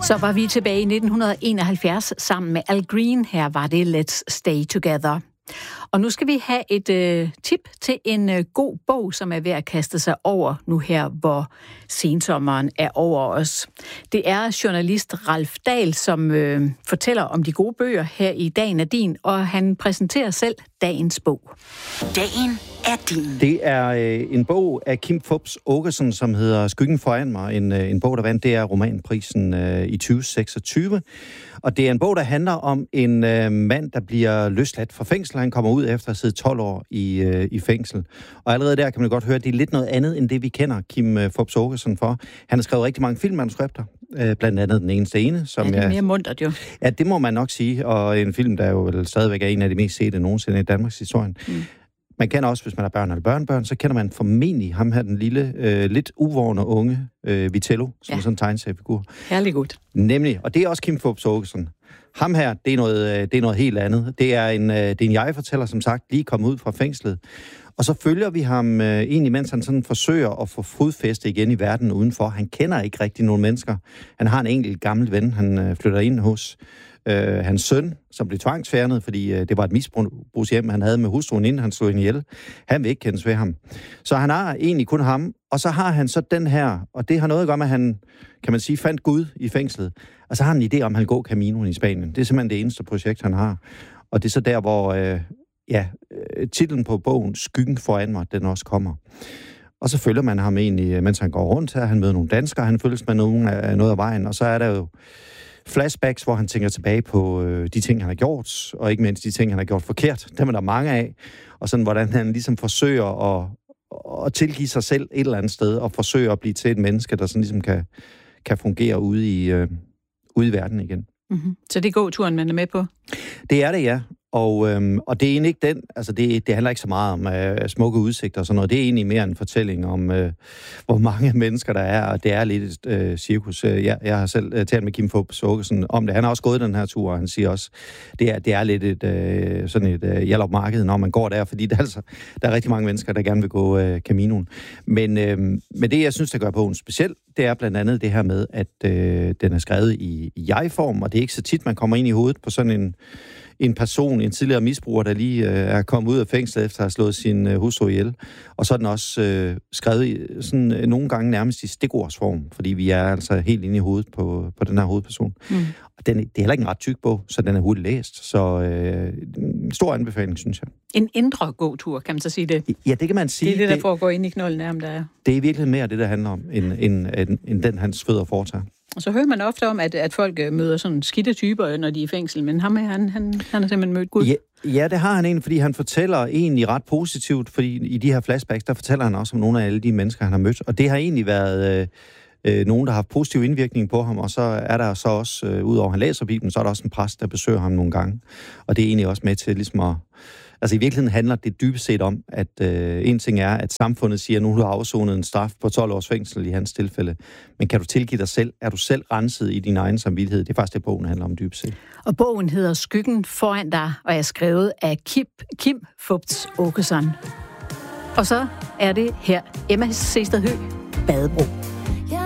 Så var vi tilbage i 1971 sammen med Al Green. Her var det Let's Stay Together. Og nu skal vi have et tip til en god bog, som er ved at kaste sig over nu her, hvor sensommeren er over os. Det er journalist Ralf Dahl, som fortæller om de gode bøger her i Dagen er din, og han præsenterer selv dagens bog. Dagen er din. Det er en bog af Kim Fupz Aakeson, som hedder Skyggen foran mig. En bog, der vandt DR Romanprisen i 2026. Og det er en bog, der handler om en mand, der bliver løsladt fra fængsel. Han kommer ud efter at sidde 12 år i fængsel. Og allerede der kan man godt høre, at det er lidt noget andet, end det vi kender Kim Fupz Aakeson for. Han har skrevet rigtig mange filmmanuskripter, blandt andet Den eneste ene. Som det er mere muntert jo. Ja, det må man nok sige. Og en film, der jo stadigvæk er en af de mest sete nogensinde i Danmarks historie. Man kender også, hvis man har børn eller børnebørn, så kender man formentlig ham her, den lille, lidt uvågne unge Vitello, som er sådan en tegneseriefigur. Herlig godt. Nemlig, og det er også Kim Fupz Aakeson. Ham her, det er noget helt andet. Det er en jeg-fortæller, som sagt, lige kommet ud fra fængslet. Og så følger vi ham egentlig, mens han sådan forsøger at få fodfæste igen i verden udenfor. Han kender ikke rigtig nogen mennesker. Han har en enkelt gammel ven, han flytter ind hos. Hans søn, som blev tvangsfjernet, fordi det var et misbrugshjem, han havde med hustruen, inden han slog hende ihjel. Han vil ikke kendes ved ham. Så han har egentlig kun ham, og så har han så den her, og det har noget at gøre med, at han, kan man sige, fandt Gud i fængslet. Og så har han en idé om, at han går Caminoen i Spanien. Det er simpelthen det eneste projekt, han har. Og det er så der, hvor titlen på bogen, Skyggen foran mig, den også kommer. Og så følger man ham egentlig, mens han går rundt her. Han møder nogle danskere, han følges med noget af vejen, og så er der jo flashbacks, hvor han tænker tilbage på de ting, han har gjort, og ikke mindst de ting, han har gjort forkert. Dem er der mange af. Og sådan, hvordan han ligesom forsøger at tilgive sig selv et eller andet sted, og forsøger at blive til et menneske, der sådan ligesom kan fungere ude i verden igen. Mm-hmm. Så det er gåturen, man er med på? Det er det, ja. Og det er egentlig ikke den, altså det handler ikke så meget om smukke udsigter og sådan noget. Det er egentlig mere en fortælling om, hvor mange mennesker der er, og det er lidt et cirkus. Jeg har selv talt med Kim Fupz Aakeson om det. Han har også gået den her tur, og han siger også, det er lidt et Hjallerup-marked, når man går der, fordi der er rigtig mange mennesker, der gerne vil gå Caminoen. Men det, jeg synes, der gør bogen speciel, det er blandt andet det her med, at den er skrevet i jeg-form, og det er ikke så tit, man kommer ind i hovedet på sådan en person, en tidligere misbruger, der lige er kommet ud af fængslet efter at have slået sin hustru ihjel. Og så er den også skrevet sådan nogle gange nærmest i stikordsform, fordi vi er altså helt inde i hovedet på den her hovedperson. Og det er heller ikke en ret tyk bog, så den er hurtigt læst. Så stor anbefaling, synes jeg. En indre gåtur, kan man så sige det? Ja, det kan man sige. Det er det, der foregår ind i knolden af ham, der er. Det er virkelig mere det, der handler om, end den, hans fødder foretager. Og så hører man ofte om, at folk møder sådan skidte typer, når de er i fængsel, men ham han har simpelthen mødt Gud. Ja, det har han egentlig, fordi han fortæller egentlig ret positivt, fordi i de her flashbacks, der fortæller han også om nogle af alle de mennesker, han har mødt, og det har egentlig været nogen, der har haft positiv indvirkning på ham, og så er der så også, udover at han læser Bibelen, så er der også en præst, der besøger ham nogle gange, og det er egentlig også med til ligesom at... Altså i virkeligheden handler det dybest set om, at en ting er, at samfundet siger, at nu har du afsonet en straf på 12 års fængsel i hans tilfælde. Men kan du tilgive dig selv? Er du selv renset i din egen samvittighed? Det er faktisk det, bogen handler om dybest set. Og bogen hedder Skyggen foran dig, og er skrevet af Kim Fupz Aakeson. Og så er det her Emma Sestad Høgh, Badebro.